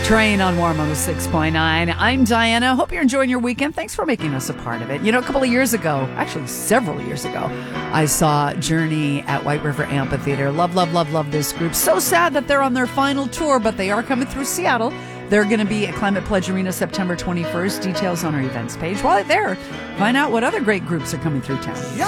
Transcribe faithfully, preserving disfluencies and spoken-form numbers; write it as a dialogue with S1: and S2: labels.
S1: Train on Warm one oh six point nine. I'm Diana. Hope you're enjoying your weekend. Thanks for making us a part of it. You know, a couple of years ago, actually several years ago, I saw Journey at White River Amphitheater. Love, love, love, love this group. So sad that they're on their final tour, but they are coming through Seattle. They're going to be at Climate Pledge Arena September twenty-first. Details on our events page. While they're there, find out what other great groups are coming through town.